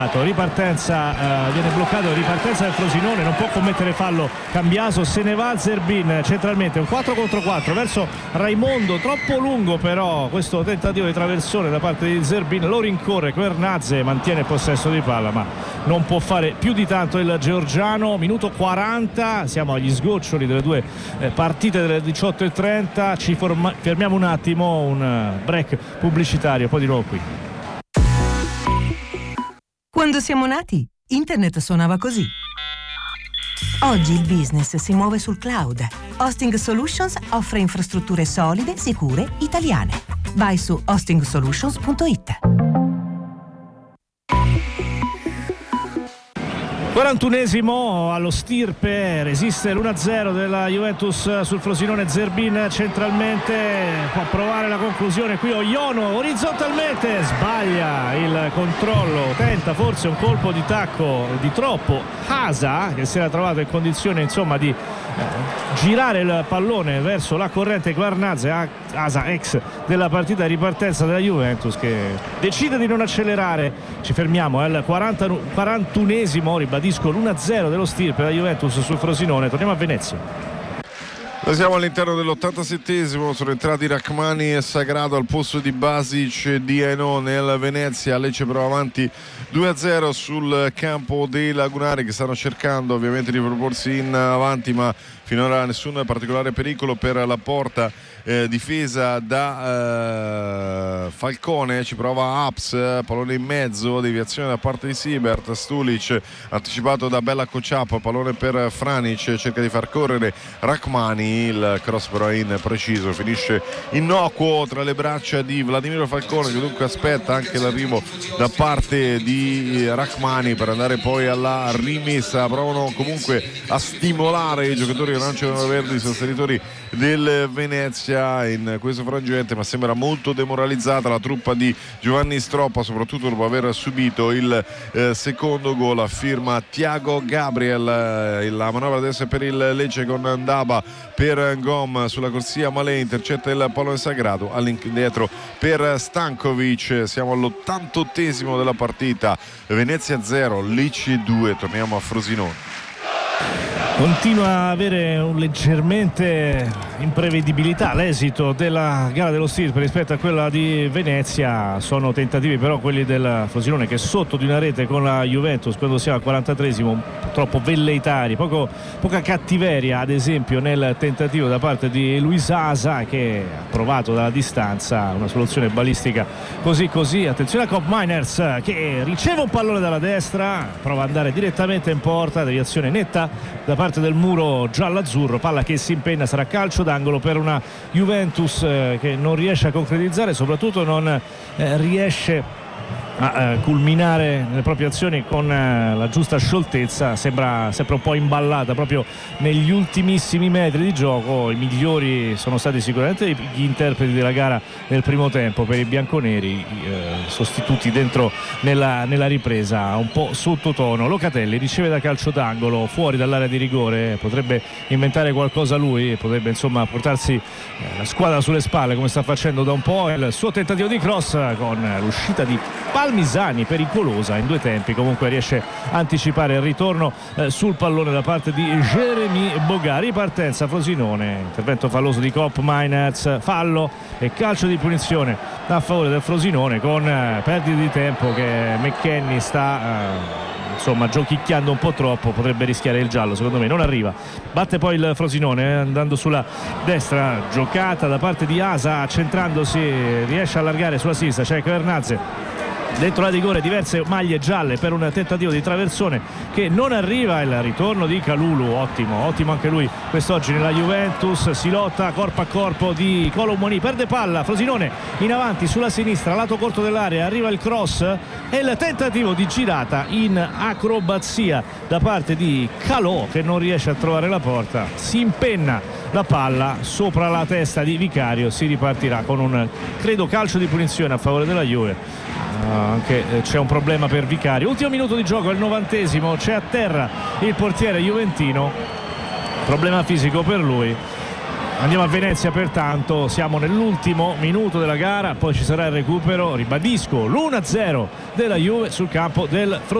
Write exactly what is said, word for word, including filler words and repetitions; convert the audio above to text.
Ripartenza, eh, viene bloccato, ripartenza del Frosinone, non può commettere fallo Cambiaso, se ne va Zerbin centralmente, un quattro contro quattro verso Raimondo, troppo lungo però questo tentativo di traversone da parte di Zerbin, lo rincorre Quernazze, mantiene il possesso di palla ma non può fare più di tanto il georgiano. Minuto quaranta, siamo agli sgoccioli delle due eh, partite delle diciotto e trenta, ci forma- fermiamo un attimo, un uh, break pubblicitario, poi di nuovo qui. Quando siamo nati, internet suonava così. Oggi il business si muove sul cloud. Hosting Solutions offre infrastrutture solide, sicure, italiane. Vai su hosting solutions punto it. quarantunesimo allo stirpe, resiste l'uno a zero della Juventus sul Frosinone. Zerbin centralmente, può provare la conclusione qui Oiono, orizzontalmente sbaglia il controllo, tenta forse un colpo di tacco di troppo Asa, che si era trovato in condizione insomma di eh, girare il pallone verso la corrente. Quernazze, Asa ex della partita di ripartenza della Juventus, che decide di non accelerare. Ci fermiamo al quarantunesimo, ribadisco l'uno a zero dello stirpe della Juventus sul Frosinone. Torniamo a Venezia. Noi siamo all'interno dell'ottantasettesimo, sono entrati Rachmani e Sagrato al posto di Basic di Hainaut nel Venezia. Lecce però avanti due a zero sul campo dei lagunari, che stanno cercando ovviamente di proporsi in avanti, ma finora nessun particolare pericolo per la porta eh, difesa da eh, Falcone. Ci prova Aps, pallone in mezzo, deviazione da parte di Siebert, Stulic anticipato da Bella Kociap, pallone per Franic, cerca di far correre Rachmani, il cross però è impreciso, finisce innocuo tra le braccia di Vladimiro Falcone, che dunque aspetta anche l'arrivo da parte di Rachmani per andare poi alla rimessa. Provano comunque a stimolare i giocatori che lanciano verdi, i sostenitori del Venezia in questo frangente, ma sembra molto demoralizzata la truppa di Giovanni Stroppa, soprattutto dopo aver subito il eh, secondo gol a firma Thiago Gabriel. Eh, la manovra adesso è per il Lecce con Ndaba per Ngom sulla corsia, Malé intercetta il pallone Sagrato, all'indietro per Stankovic. Siamo all'ottantottesimo della partita, Venezia zero, Lecce due. Torniamo a Frosinone. Continua a avere un leggermente imprevedibilità l'esito della gara dello stirpe rispetto a quella di Venezia. Sono tentativi però quelli del Frosinone, che è sotto di una rete con la Juventus quando siamo al quarantatreesimo, troppo velleitari, poco, poca cattiveria ad esempio nel tentativo da parte di Luis Asa, che ha provato dalla distanza una soluzione balistica così così. Attenzione a Kopp Miners, che riceve un pallone dalla destra, prova ad andare direttamente in porta, deviazione netta da parte del muro giallo-azzurro, palla che si impenna, sarà calcio d'angolo per una Juventus eh, che non riesce a concretizzare, soprattutto non eh, riesce a eh, culminare le proprie azioni con eh, la giusta scioltezza. Sembra sempre un po' imballata proprio negli ultimissimi metri di gioco. I migliori sono stati sicuramente gli interpreti della gara nel primo tempo per i bianconeri, eh, sostituti dentro nella, nella ripresa un po' sottotono. Locatelli riceve da calcio d'angolo fuori dall'area di rigore, potrebbe inventare qualcosa lui, potrebbe insomma portarsi eh, la squadra sulle spalle come sta facendo da un po'. Il suo tentativo di cross con l'uscita di Palmisani, pericolosa in due tempi, comunque riesce a anticipare il ritorno eh, sul pallone da parte di Jeremy Boga. Ripartenza Frosinone, intervento falloso di Kopp Miners, fallo e calcio di punizione a favore del Frosinone con eh, perdite di tempo che McKennie sta eh, insomma giochicchiando un po' troppo, potrebbe rischiare il giallo, secondo me non arriva. Batte poi il Frosinone eh, andando sulla destra, giocata da parte di Asa, centrandosi riesce a allargare sulla sinistra, c'è Quernazze dentro la rigore, diverse maglie gialle per un tentativo di traversone che non arriva. Il ritorno di Kalulu, ottimo, ottimo anche lui quest'oggi nella Juventus. Si lotta corpo a corpo di Colomoni, perde palla, Frosinone in avanti sulla sinistra, lato corto dell'area, arriva il cross e il tentativo di girata in acrobazia da parte di Calò, che non riesce a trovare la porta, si impenna la palla sopra la testa di Vicario, si ripartirà con un credo calcio di punizione a favore della Juve. Uh, anche eh, c'è un problema per Vicario. Ultimo minuto di gioco, al novantesimo, c'è a terra il portiere juventino, problema fisico per lui. Andiamo a Venezia, pertanto siamo nell'ultimo minuto della gara, poi ci sarà il recupero. Ribadisco l'uno a zero della Juve sul campo del Frosinone.